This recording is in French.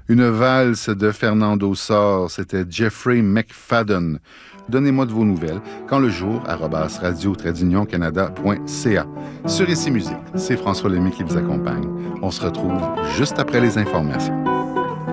Une valse de Fernando Sor, c'était Jeffrey McFadden. Donnez-moi de vos nouvelles quand le jour, @radio-canada.ca. Sur Ici Musique, c'est François Lémy qui vous accompagne. On se retrouve juste après les informations.